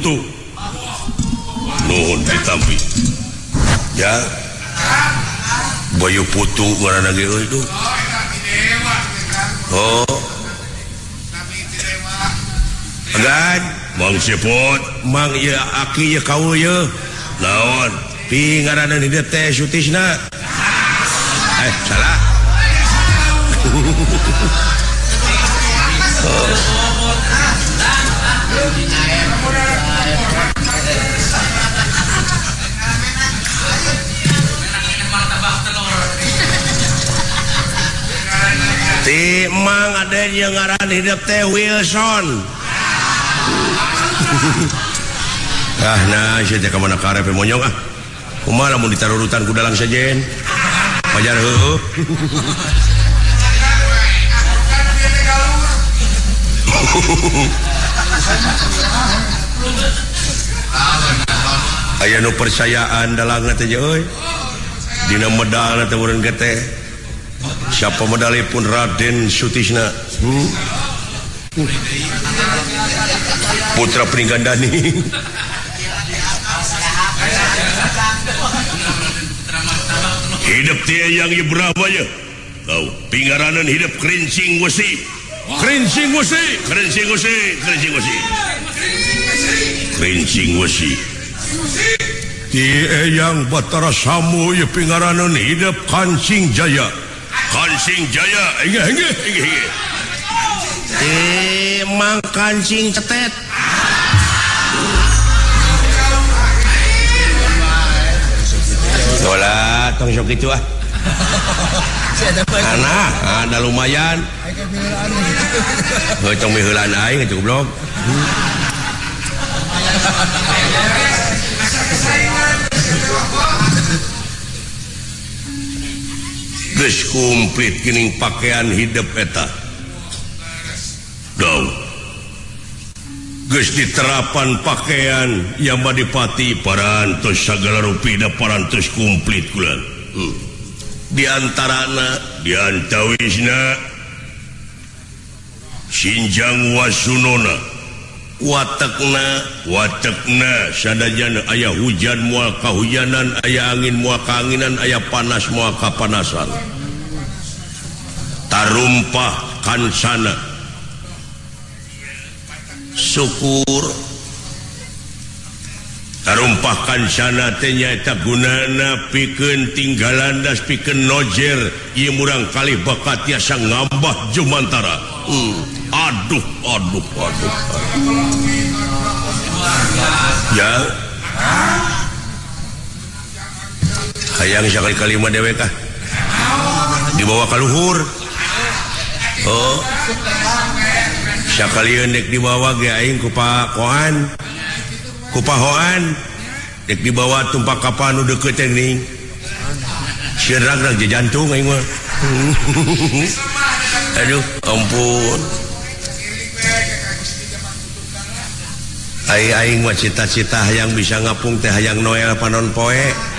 Putu nuhun ditampi ya Bayu Putu ngaranna ge euy tuh oh agan Mang Sepot Mang ieu aki ieu kau ieu naon pi ngaranna di teh Sutisna salah ti Mang ada yang ngaran hidup teh Wilson nah saya ka mana karepe monyong kumaha lamun ditarurutan ku dalang sajen pajar heueuh aya nu percayaan dalangna teh euy dina medalna teh urang teh siapa medali pun Raden Sutisna putra Pringgandani hidup dia yang berapa ya tahu pinggaranan hidup Krincing Wesi dia yang Batara Samu ya pinggaranan hidup Kancing Jaya Mang Kancing Cetet Dola tong sok itu ada lumayan tong miheulan aing goblok geus komplit geuning pakaian hidup eta dong geus diterapan pakaian yang Madipati parantos sagala rupina parantos komplit kula diantarana diantawisna Sinjang Wasunona watekna sadajana aya hujan moal kahujanan aya angin moal kaanginan aya panas moal kapanasan tarumpah kansana syukur tarumpah kansana teh nyaeta gunana pikeun tinggalan das pikeun nojer ieu murang kalih bakat tiasa ngambah jumantara aduh ya hayang sakali-kali mah dewe kah dibawa ka luhur oh sakali dek dibawa ge aing ku Pak Koan ku Pak Hoan dek dibawa tumpak kapal nu deukeut teh ning sieurang jantung aing mah aduh ampun aing mah cita-cita hayang bisa ngapung teh hayang Noel panon poe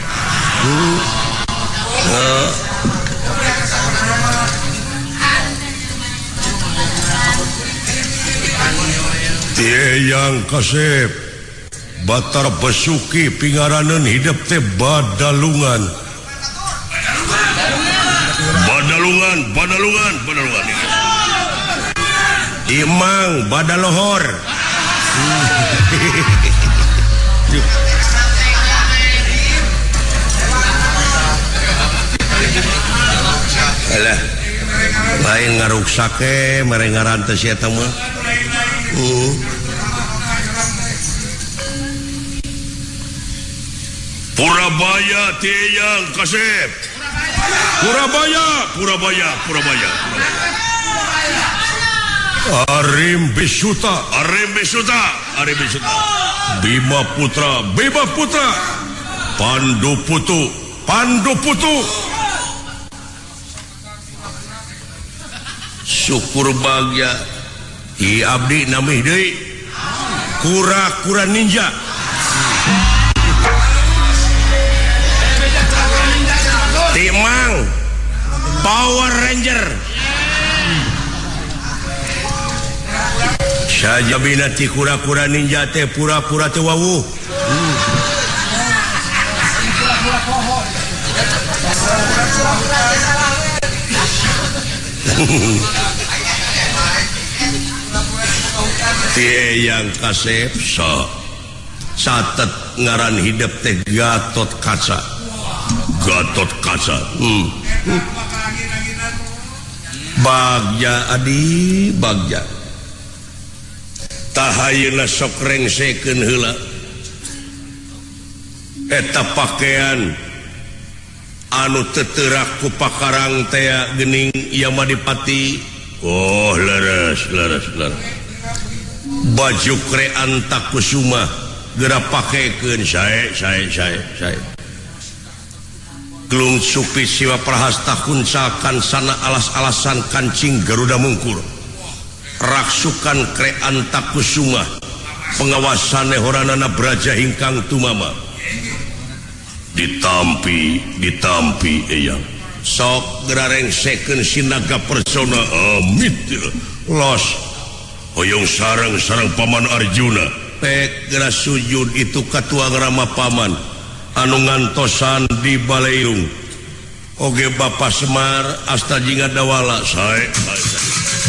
Tieyang Kasep Batar Besuki pingaraneun hidup teh Badalungan Imang Badalohor alah lain ngaruksake mere ngarantes eta mah Purabaya Tieyang Kasep Purabaya Arim Bisuta Bima Putra Pandu Putu syukur bagya i abdi namih deui kura-kura ninja Timang Power Ranger saja binati kura-kura ninja teh pura-pura teu wawuh. Tie yang kasep so satet ngaran hidup teh Gatot Kaca. Gatot Kaca. Bagja adi bagja. Tahayeuna sok rengsekeun heula. Eta pakaian anu teu teurak ku pakarang teh geuning ieu mah dipati. Oh leres. Baju krean Takusuma geura pakekeun sae. Glung supi siwa prahasta kuncakan sana alas-alasan kancing Garuda Mungkur. Raksukan krean Takusuma pengawasan horanana Braja Hingkang Tumama. Ditampi eyang. Sok geura rengsekeun sinaga persona amit los hoyong sareng paman Arjuna. Pek geura sujud itu katua Rama paman anu ngantosan di Baleung. Oge Bapak Semar asta jingga dawala sae.